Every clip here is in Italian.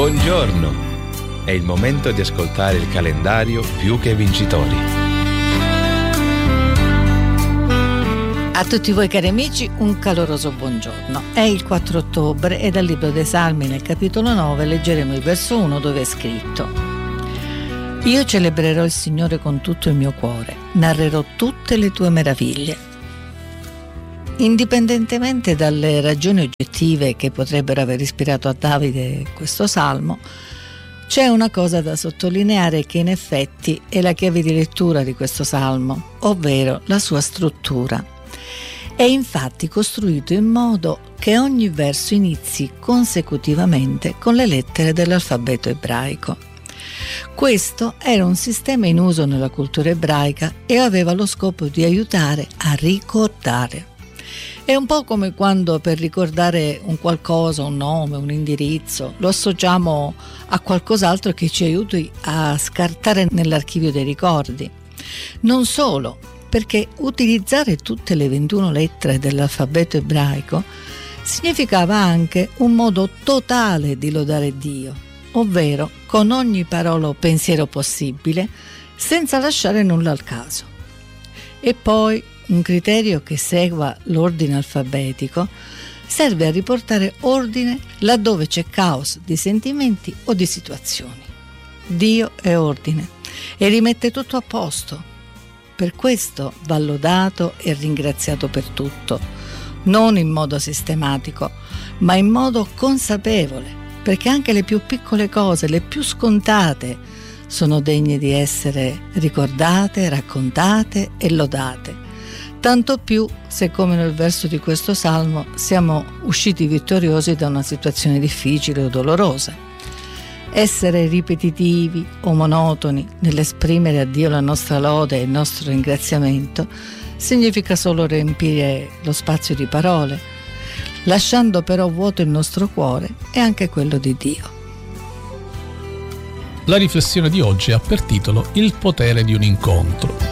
Buongiorno! È il momento di ascoltare il calendario Più che Vincitori. A tutti voi cari amici un caloroso buongiorno. È il 4 ottobre e dal Libro dei Salmi nel capitolo 9 leggeremo il verso 1 dove è scritto: Io celebrerò il Signore con tutto il mio cuore, narrerò tutte le tue meraviglie. Indipendentemente dalle ragioni oggettive che potrebbero aver ispirato a Davide questo salmo, c'è una cosa da sottolineare che in effetti è la chiave di lettura di questo salmo, ovvero la sua struttura. È infatti costruito in modo che ogni verso inizi consecutivamente con le lettere dell'alfabeto ebraico. Questo era un sistema in uso nella cultura ebraica e aveva lo scopo di aiutare a ricordare. È un po' come quando per ricordare un qualcosa, un nome, un indirizzo, lo associamo a qualcos'altro che ci aiuti a scartare nell'archivio dei ricordi. Non solo, perché utilizzare tutte le 21 lettere dell'alfabeto ebraico significava anche un modo totale di lodare Dio, ovvero con ogni parola o pensiero possibile, senza lasciare nulla al caso. E poi un criterio che segua l'ordine alfabetico serve a riportare ordine laddove c'è caos di sentimenti o di situazioni. Dio è ordine e rimette tutto a posto. Per questo va lodato e ringraziato per tutto, non in modo sistematico, ma in modo consapevole, perché anche le più piccole cose, le più scontate, sono degne di essere ricordate, raccontate e lodate. Tanto più se, come nel verso di questo salmo, siamo usciti vittoriosi da una situazione difficile o dolorosa. Essere ripetitivi o monotoni nell'esprimere a Dio la nostra lode e il nostro ringraziamento significa solo riempire lo spazio di parole, lasciando però vuoto il nostro cuore e anche quello di Dio. La riflessione di oggi ha per titolo Il potere di un incontro.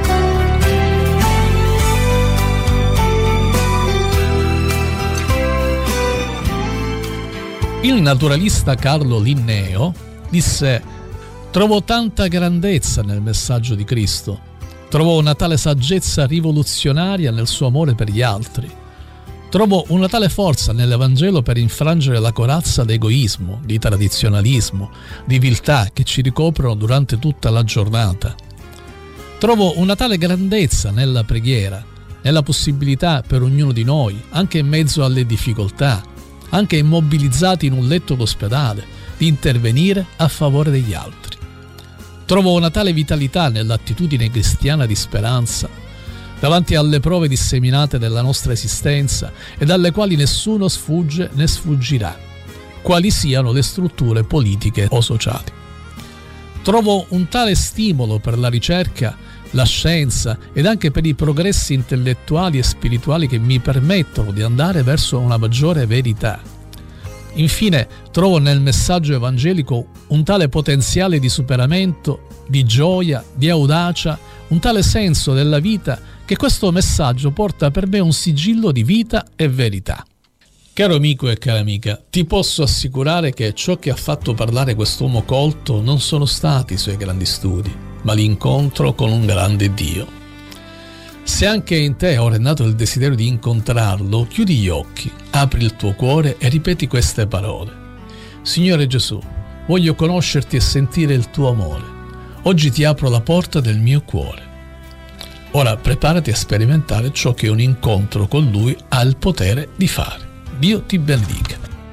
Il naturalista Carlo Linneo disse: «Trovo tanta grandezza nel messaggio di Cristo, trovo una tale saggezza rivoluzionaria nel suo amore per gli altri, trovo una tale forza nell'Evangelo per infrangere la corazza d'egoismo, di tradizionalismo, di viltà che ci ricoprono durante tutta la giornata. Trovo una tale grandezza nella preghiera, nella possibilità per ognuno di noi, anche in mezzo alle difficoltà, anche immobilizzati in un letto d'ospedale, di intervenire a favore degli altri. Trovo una tale vitalità nell'attitudine cristiana di speranza, davanti alle prove disseminate della nostra esistenza e dalle quali nessuno sfugge né sfuggirà, quali siano le strutture politiche o sociali. Trovo un tale stimolo per la ricerca, la scienza ed anche per i progressi intellettuali e spirituali che mi permettono di andare verso una maggiore verità. Infine, trovo nel messaggio evangelico un tale potenziale di superamento, di gioia, di audacia, un tale senso della vita che questo messaggio porta per me un sigillo di vita e verità». Caro amico e cara amica, ti posso assicurare che ciò che ha fatto parlare quest'uomo colto non sono stati i suoi grandi studi, ma l'incontro con un grande Dio. Se anche in te ora è nato il desiderio di incontrarlo, chiudi gli occhi, apri il tuo cuore e ripeti queste parole: Signore Gesù, voglio conoscerti e sentire il tuo amore. Oggi ti apro la porta del mio cuore. Ora preparati a sperimentare ciò che un incontro con Lui ha il potere di fare. Dio ti bendica.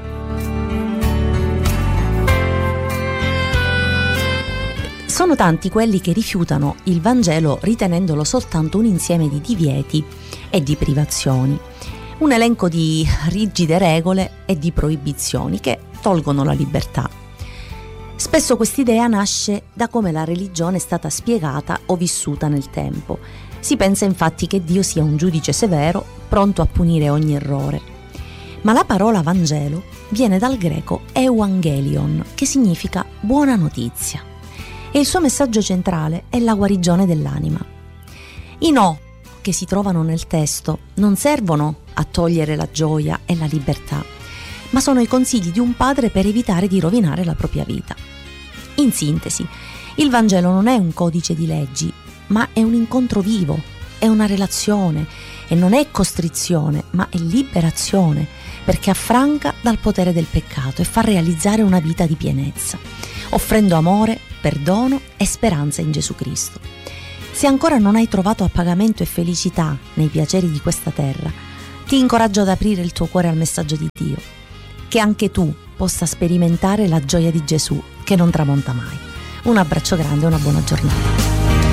Sono tanti quelli che rifiutano il Vangelo ritenendolo soltanto un insieme di divieti e di privazioni, un elenco di rigide regole e di proibizioni che tolgono la libertà. Spesso quest'idea nasce da come la religione è stata spiegata o vissuta nel tempo. Si pensa infatti che Dio sia un giudice severo, pronto a punire ogni errore. Ma la parola Vangelo viene dal greco euangelion, che significa buona notizia, e il suo messaggio centrale è la guarigione dell'anima. I no che si trovano nel testo non servono a togliere la gioia e la libertà, ma sono i consigli di un padre per evitare di rovinare la propria vita. In sintesi, il Vangelo non è un codice di leggi, ma è un incontro vivo, è una relazione e non è costrizione, ma è liberazione, perché affranca dal potere del peccato e fa realizzare una vita di pienezza, offrendo amore, perdono e speranza in Gesù Cristo. Se ancora non hai trovato appagamento e felicità nei piaceri di questa terra, ti incoraggio ad aprire il tuo cuore al messaggio di Dio, che anche tu possa sperimentare la gioia di Gesù che non tramonta mai. Un abbraccio grande e una buona giornata.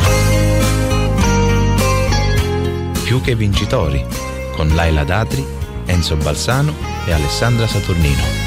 Più che vincitori, con Laila Datri, Enzo Balsano e Alessandra Saturnino.